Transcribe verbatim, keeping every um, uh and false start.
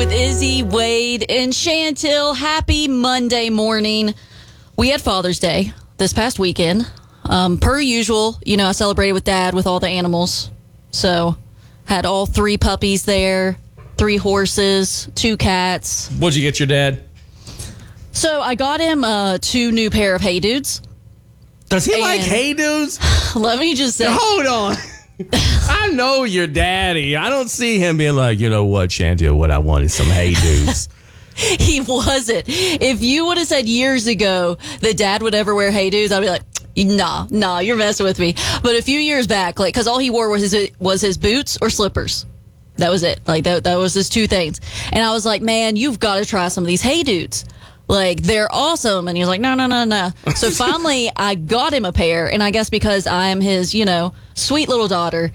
with Izzy, Wade, and Chantil. Happy Monday morning. We had Father's Day this past weekend. Um, per usual, you know, I celebrated with Dad with all the animals. So, had all three puppies there, three horses, two cats. What'd you get your dad? So, I got him uh, two new pair of Hey Dudes. Does he And- like Hey Dudes? Let me just say. Hold on. I know your daddy. I don't see him being like, you know what, Chantil, what I want is some Hey Dudes. He wasn't. If you would have said years ago that Dad would ever wear Hey Dudes, I'd be like, nah, nah, you're messing with me. But a few years back, like, because all he wore was his was his boots or slippers. That was it. Like, that, that was his two things. And I was like, man, you've got to try some of these Hey Dudes. Like, they're awesome. And he was like, no, no, no, no. So finally, I got him a pair. And I guess because I'm his, you know, sweet little daughter,